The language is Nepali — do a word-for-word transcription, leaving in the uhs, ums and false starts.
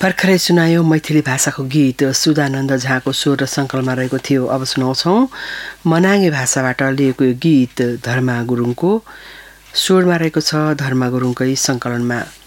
भर्खरै सुनायो मैथिली भाषाको गीत सुधानन्द झाको स्वर र सङ्कलनमा रहेको थियो। अब सुनाउँछौँ मनाङे भाषाबाट लिएको यो गीत धर्मा गुरुङको स्वरमा रहेको छ, धर्मा गुरुङकै सङ्कलनमा।